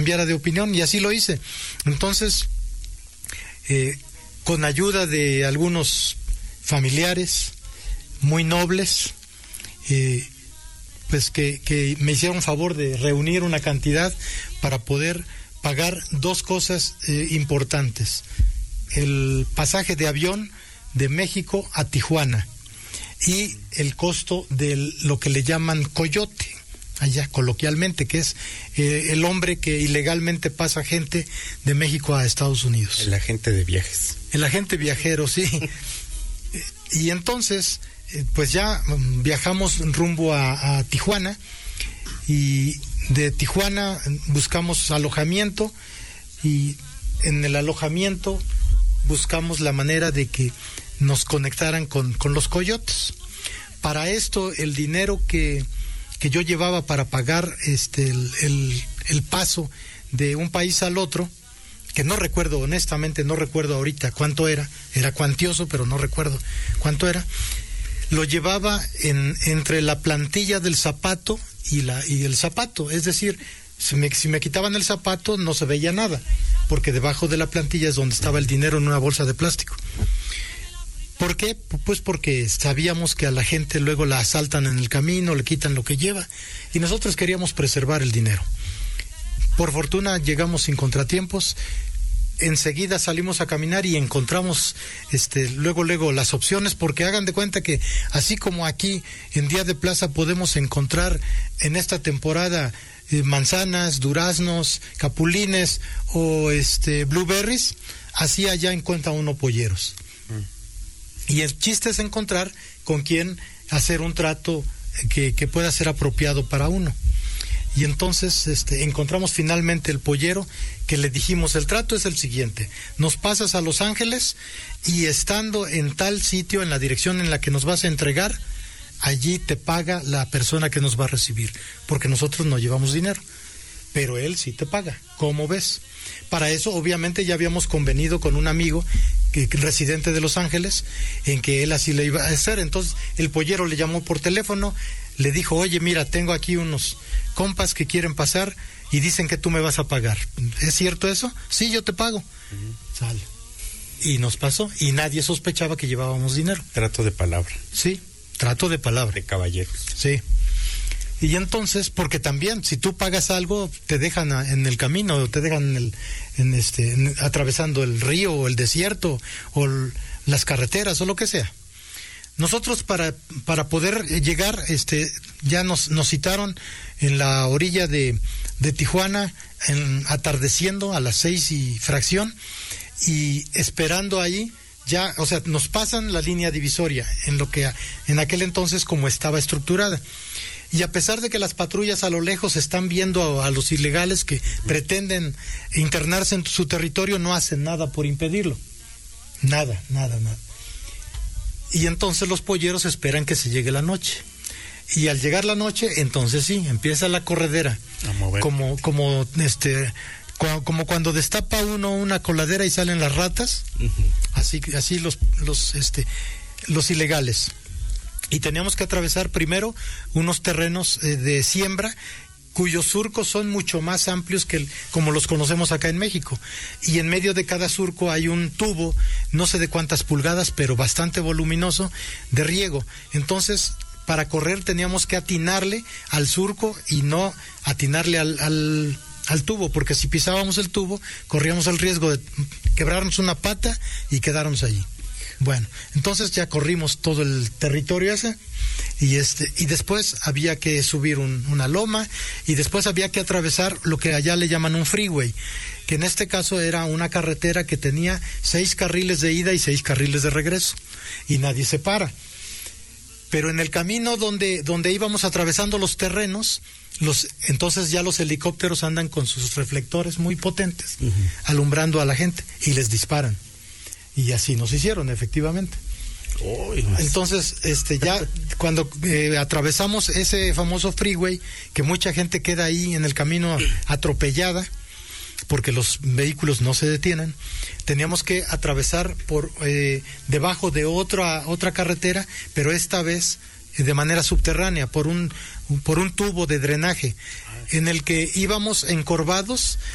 cambiara de opinión, y así lo hice. Entonces, con ayuda de algunos familiares muy nobles, pues que me hicieron favor de reunir una cantidad para poder pagar dos cosas importantes: el pasaje de avión de México a Tijuana y el costo de lo que le llaman coyote allá coloquialmente, que es el hombre que ilegalmente pasa gente de México a Estados Unidos. El agente de viajes. El agente viajero, sí. Y entonces, pues ya viajamos rumbo a Tijuana, y de Tijuana buscamos alojamiento, y en el alojamiento buscamos la manera de que nos conectaran con los coyotes. Para esto, el dinero que yo llevaba para pagar el paso de un país al otro, que no recuerdo, honestamente no recuerdo ahorita cuánto era cuantioso, pero no recuerdo cuánto era, lo llevaba entre la plantilla del zapato y el zapato, es decir, si me quitaban el zapato no se veía nada, porque debajo de la plantilla es donde estaba el dinero en una bolsa de plástico. ¿Por qué? Pues porque sabíamos que a la gente luego la asaltan en el camino, le quitan lo que lleva, y nosotros queríamos preservar el dinero. Por fortuna llegamos sin contratiempos, enseguida salimos a caminar y encontramos luego las opciones, porque hagan de cuenta que así como aquí en Día de Plaza podemos encontrar en esta temporada manzanas, duraznos, capulines o blueberries, así allá encuentra uno polleros. Y el chiste es encontrar con quién hacer un trato que pueda ser apropiado para uno. Y entonces encontramos finalmente el pollero, que le dijimos: el trato es el siguiente, nos pasas a Los Ángeles y estando en tal sitio, en la dirección en la que nos vas a entregar, allí te paga la persona que nos va a recibir, porque nosotros no llevamos dinero, pero él sí te paga. ¿Cómo ves? Para eso obviamente ya habíamos convenido con un amigo residente de Los Ángeles en que él así le iba a hacer. Entonces el pollero le llamó por teléfono, le dijo: oye, mira, tengo aquí unos compas que quieren pasar y dicen que tú me vas a pagar. ¿Es cierto eso? Sí, yo te pago. Sale. Y nos pasó, y nadie sospechaba que llevábamos dinero. Trato de palabra. Sí, trato de palabra. De caballeros. Sí. Y entonces, porque también si tú pagas algo, te dejan en el camino, te dejan atravesando el río o el desierto o las carreteras o lo que sea. Nosotros para poder llegar, ya nos citaron en la orilla de Tijuana, atardeciendo a las 6 y fracción, y esperando ahí. Ya, o sea, nos pasan la línea divisoria en lo que en aquel entonces como estaba estructurada. Y a pesar de que las patrullas a lo lejos están viendo a los ilegales que pretenden internarse en su territorio, no hacen nada por impedirlo. Nada. Y entonces los polleros esperan que se llegue la noche. Y al llegar la noche, entonces sí, empieza la corredera. A mover. Como cuando destapa uno una coladera y salen las ratas, así los ilegales. Y teníamos que atravesar primero unos terrenos de siembra cuyos surcos son mucho más amplios que como los conocemos acá en México. Y en medio de cada surco hay un tubo, no sé de cuántas pulgadas, pero bastante voluminoso, de riego. Entonces, para correr teníamos que atinarle al surco y no atinarle al tubo, porque si pisábamos el tubo corríamos el riesgo de quebrarnos una pata y quedarnos allí. Bueno, entonces ya corrimos todo el territorio ese y después había que subir una loma y después había que atravesar lo que allá le llaman un freeway, que en este caso era una carretera que tenía 6 carriles de ida y 6 carriles de regreso y nadie se para. Pero en el camino donde íbamos atravesando los terrenos, entonces ya los helicópteros andan con sus reflectores muy potentes, alumbrando a la gente y les disparan. Y así nos hicieron, efectivamente. Entonces, ya cuando atravesamos ese famoso freeway, que mucha gente queda ahí en el camino atropellada, porque los vehículos no se detienen, teníamos que atravesar por debajo de otra carretera, pero esta vez de manera subterránea, por un tubo de drenaje, en el que íbamos encorvados